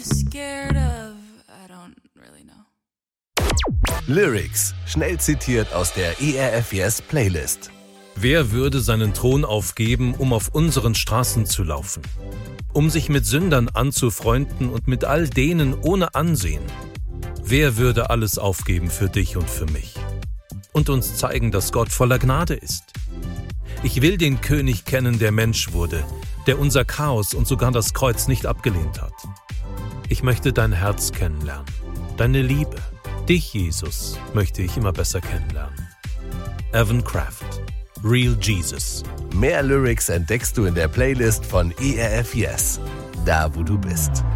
scared of, I don't really know. Lyrics, schnell zitiert aus der ERF Yes Playlist. Wer würde seinen Thron aufgeben, um auf unseren Straßen zu laufen? Um sich mit Sündern anzufreunden und mit all denen ohne Ansehen? Wer würde alles aufgeben für dich und für mich? Und uns zeigen, dass Gott voller Gnade ist. Ich will den König kennen, der Mensch wurde, der unser Chaos und sogar das Kreuz nicht abgelehnt hat. Ich möchte dein Herz kennenlernen, deine Liebe. Dich, Jesus, möchte ich immer besser kennenlernen. Evan Kraft, Real Jesus. Mehr Lyrics entdeckst du in der Playlist von ERF Yes, da wo du bist.